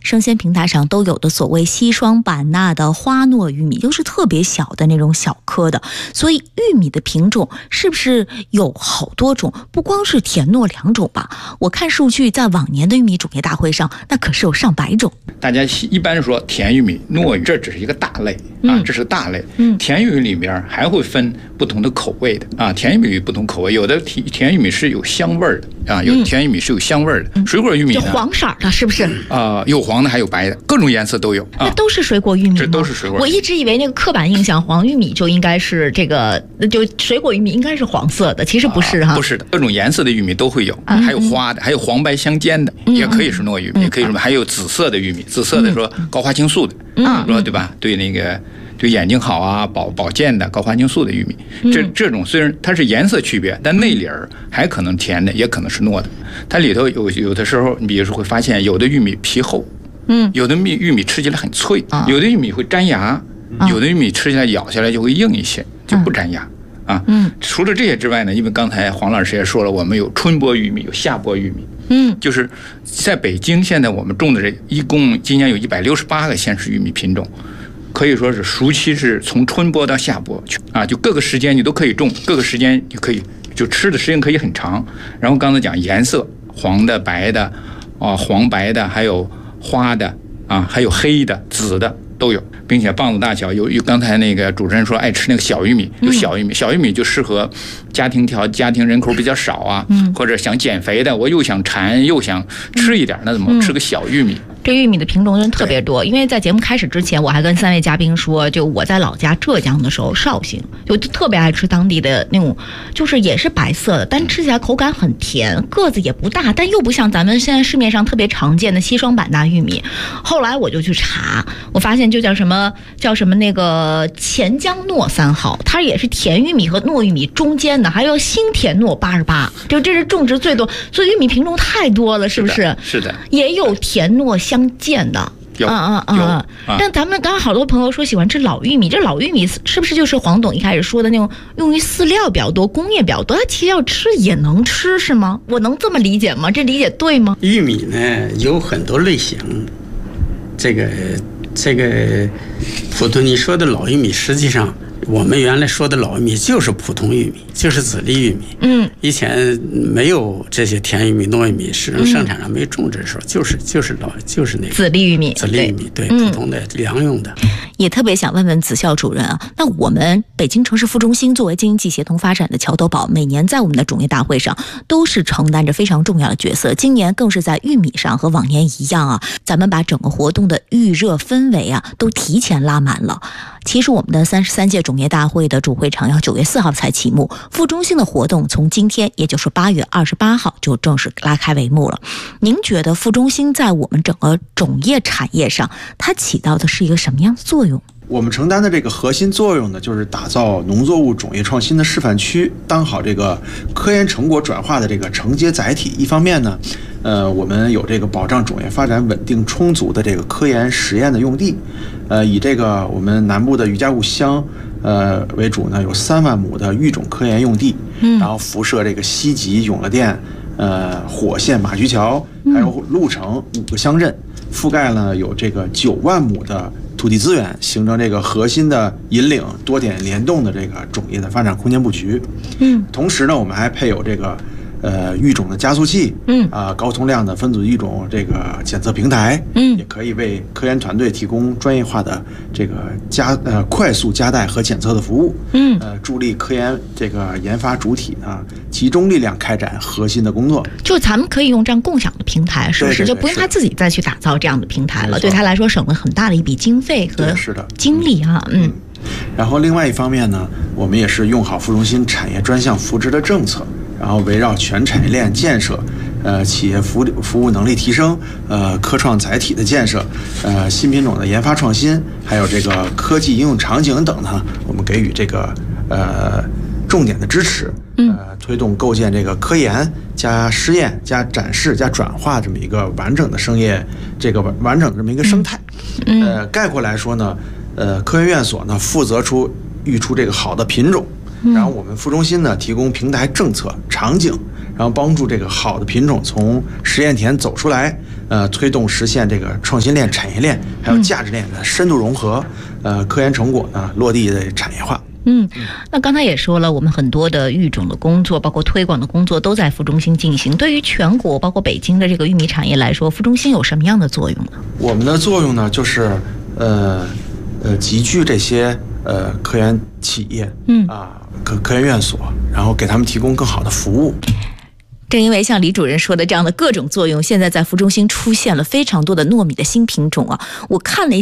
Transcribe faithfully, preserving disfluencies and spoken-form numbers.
生鲜平台上都有的所谓西双版纳的花糯玉米，就是特别小的那种小颗的，所以玉米的品种是不是有好多种？不光是甜糯两种吧？我看数据，在往年的玉米种业大会上，那可是有上百种。 大家一般说甜玉米、糯玉米，这只是一个大类啊，这是大类。嗯，甜玉米里面还会分不同的口味的啊，甜玉米不同口味，有的甜甜玉米是有香味的啊，有甜玉米是有香味的。嗯、水果玉米呢， 就黄色的，是不是？ 啊、呃，有黄的，还有白的，各种颜色都有。 那都是水果玉米吗？ 这都是水果玉米。 我一直以为那个刻板印象，黄玉米就应该是这个，就水果玉米应该是黄色的，其实不是哈、啊。 不是的，各种颜色的玉米都会有，还有花的，还有黄白相间的，嗯、也可以是糯玉米，嗯、也可以是，还有紫色的玉米，紫色的说高花青素的，嗯，说对吧？对那个。对眼睛好啊，保保健的高花青素的玉米，这这种虽然它是颜色区别，但内里儿还可能甜的，也可能是糯的。它里头有有的时候，你比如说会发现，有的玉米皮厚，嗯，有的玉玉米吃起来很脆，有的玉米会粘牙，有的玉米吃起来咬下来就会硬一些，就不粘牙啊。嗯，除了这些之外呢，因为刚才黄老师也说了，我们有春播玉米，有夏播玉米。嗯，就是在北京，现在我们种的这一共今年有一百六十八个鲜食玉米品种。可以说是熟期是从春播到夏播啊，就各个时间你都可以种，各个时间你可以就吃的时间可以很长。然后刚才讲颜色，黄的、白的，啊黄白的，还有花的啊，还有黑的、紫的都有，并且棒子大小有有刚才那个主持人说爱吃那个小玉米，有小玉米，小玉米就适合家庭条家庭人口比较少啊，或者想减肥的，我又想馋又想吃一点，那怎么吃个小玉米？ 这玉米的品种真特别多，因为在节目开始之前，我还跟三位嘉宾说，就我在老家浙江的时候，绍兴就特别爱吃当地的那种，就是也是白色的，但吃起来口感很甜，个子也不大，但又不像咱们现在市面上特别常见的西双版纳玉米。后来我就去查，我发现就叫什么叫什么那个钱江糯三号，它也是甜玉米和糯玉米中间的，还有新甜糯八十八，就这是种植最多，所以玉米品种太多了，是不是？ 是的， 也有甜糯相间的。 有啊啊啊！但咱们刚刚好多朋友说喜欢吃老玉米，这老玉米是不是就是黄董一开始说的那种用于饲料比较多、工业比较多？它其实要吃也能吃是吗？我能这么理解吗？这理解对吗？ 玉米呢有很多类型，这个这个普通你说的老玉米，实际上我们原来说的老玉米就是普通玉米，就是籽粒玉米。嗯，以前没有这些甜玉米、糯玉米，市场生产上没种植的时候，就是就是老就是那个籽粒玉米， 籽粒玉米对，普通的粮用的。 也特别想问问子孝主任啊，那我们北京城市副中心作为经济协同发展的桥头堡，每年在我们的种业大会上都是承担着非常重要的角色。今年更是在玉米上和往年一样啊，咱们把整个活动的预热氛围啊都提前拉满了。其实我们的三十三届种业大会的主会场要九月四号才启幕，副中心的活动从今天，也就是八月二十八号就正式拉开帷幕了。您觉得副中心在我们整个种业产业上，它起到的是一个什么样的作用？ 我们承担的这个核心作用呢，就是打造农作物种业创新的示范区，当好这个科研成果转化的这个承接载体。一方面呢，呃，我们有这个保障种业发展稳定充足的这个科研实验的用地，呃，以这个我们南部的余家务乡呃为主呢，有三万亩的育种科研用地，嗯，然后辐射这个西集、永乐店、呃火县、马驹桥，还有鹿城五个乡镇，覆盖了有这个九万亩的土地资源，形成这个核心的引领、多点联动的这个种业的发展空间布局。嗯，同时呢，我们还配有这个呃育种的加速器，嗯啊、呃、高通量的分组育种这个检测平台，嗯，也可以为科研团队提供专业化的这个加呃快速加代和检测的服务，嗯呃助力科研这个研发主体啊集中力量开展核心的工作。 就咱们可以用这样共享的平台，是不是？ 对对对， 就不用他自己再去打造这样的平台了，对他来说省了很大的一笔经费和精力啊，嗯。嗯然后另外一方面呢，我们也是用好副中心产业专项扶持的政策，然后围绕全产业链建设，呃，企业服服务能力提升，呃，科创载体的建设，呃，新品种的研发创新，还有这个科技应用场景等呢，我们给予这个呃重点的支持，呃，推动构建这个科研加实验加展示加转化这么一个完整的生业这个完完整的这么一个生态。呃，概括来说呢。呃，科研院所呢负责出育出这个好的品种，然后我们副中心呢提供平台政策、场景， 然后帮助这个好的品种从实验田走出来，呃，推动实现这个创新链、产业链还有价值链的深度融合，呃，科研成果呢落地的产业化。 嗯，那刚才也说了，我们很多的育种的工作，包括推广的工作，都在副中心进行。对于全国，包括北京的这个玉米产业来说，副中心有什么样的作用呢？ 我们的作用呢，就是呃呃集聚这些呃科研企业，嗯啊科科研院所，然后给他们提供更好的服务。 正因为像李主任说的这样的各种作用，现在在副中心出现了非常多的糯米的新品种啊，我看了一